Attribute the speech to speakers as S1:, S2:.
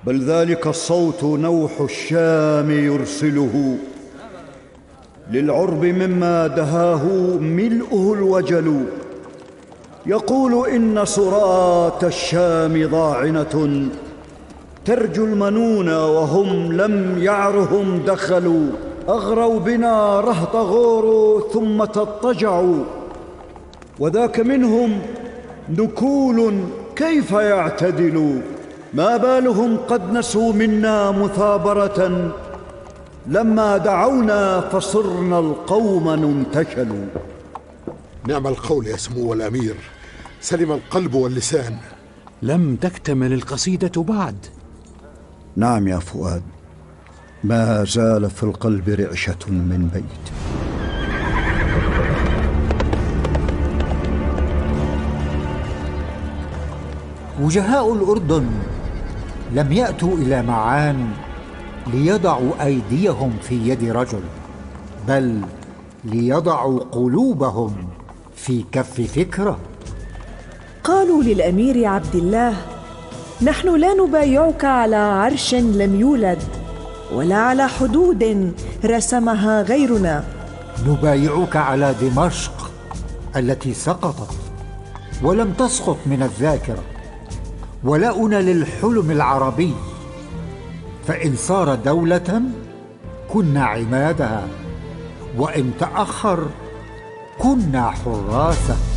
S1: بل ذلك الصوت نوح الشام يرسله للعرب مما دهاه ملؤه الوجل. يقول إن صراة الشام ضاعنة ترجو المنون وهم لم يعرهم دخلوا. أغروا بنا رهط غور ثم تضطجعوا، وذاك منهم نكول كيف يعتدل. ما بالهم قد نسوا منا مثابرة لما دعونا فصرنا القوم ننتشل.
S2: نعم القول يا سمو الأمير، سلم القلب واللسان.
S3: لم تكتمل القصيدة بعد.
S1: نعم يا فؤاد، ما زال في القلب رعشة من بيت.
S4: وجهاء الأردن لم يأتوا إلى معان ليضعوا أيديهم في يد رجل، بل ليضعوا قلوبهم في كف فكرة.
S5: قالوا للأمير عبد الله: نحن لا نبايعك على عرش لم يولد ولا على حدود رسمها غيرنا،
S4: نبايعك على دمشق التي سقطت ولم تسقط من الذاكرة، ولاؤنا للحلم العربي، فإن صار دولة كنا عمادها، وإن تأخر كنا حراسه.